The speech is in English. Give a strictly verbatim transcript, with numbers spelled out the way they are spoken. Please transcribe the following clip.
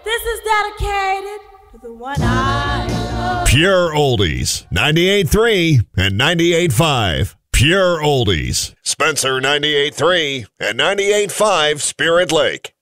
This is dedicated to the one I love. Pure Oldies, ninety-eight point three and ninety-eight point five. Pure Oldies. Spencer ninety-eight point three and ninety-eight point five Spirit Lake.